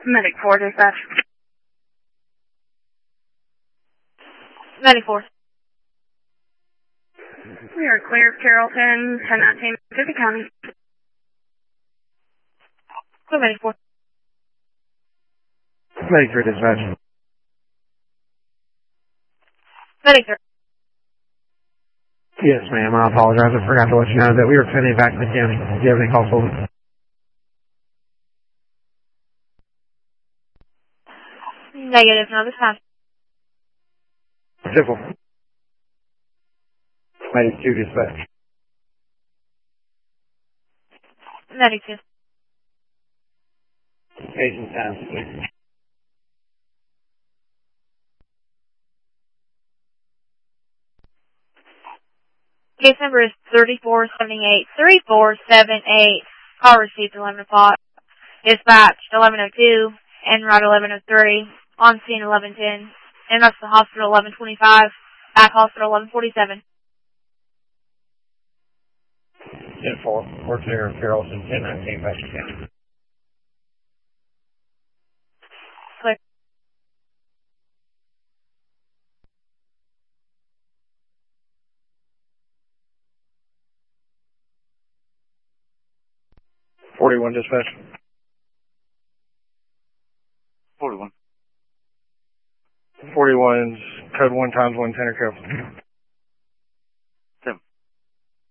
Medic 4, dispatch. Medic 4. We are clear, Carrollton, 1019, 50 County. Go, Medic 4. Medic 3, dispatch. Medic 3. Yes, ma'am. I apologize. I forgot to let you know that we were sending back to the county. Do you have any calls for me? Negative, no dispatch. Simple. Medic 2, dispatch. Medic 2. Patient time, please. Case number is 3478. 3478. Call received 11 o'clock. Dispatched 1102. En route 1103. On scene 1110. MS the hospital 1125. Back hospital 1147. 10-4. We're clear, Carrollton, 1019, Western County. Clear. .41, dispatch. 41. 41's code 1 times 110 or Carrollton.